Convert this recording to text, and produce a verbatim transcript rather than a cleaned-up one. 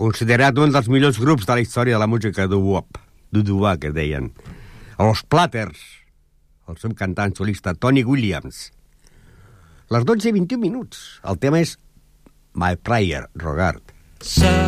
considerat un dels millors grups de la història de la música doo-wop, doo-wop, que deien. Els Platters, el seu cantant solista Tony Williams. Les dotze i vint-i-un minuts. El tema és My Prayer, Rogart.